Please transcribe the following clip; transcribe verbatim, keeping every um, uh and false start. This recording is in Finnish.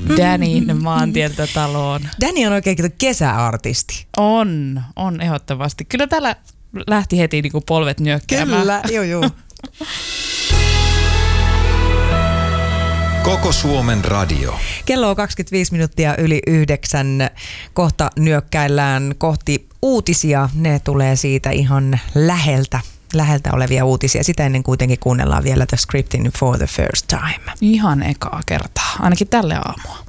Danin maantieltä taloon. Danny on oikein kesäartisti. On, on ehdottomasti. Kyllä täällä lähti heti niinku polvet nyökkäämään. Kyllä, joo joo. Koko Suomen radio. Kello on kaksikymmentäviisi minuuttia yli yhdeksän. Kohta nyökkäillään kohti uutisia. Ne tulee siitä ihan läheltä. läheltä olevia uutisia. Sitä ennen kuitenkin kuunnellaan vielä The Scriptin For the First Time. Ihan ekaa kertaa, ainakin tälle aamua.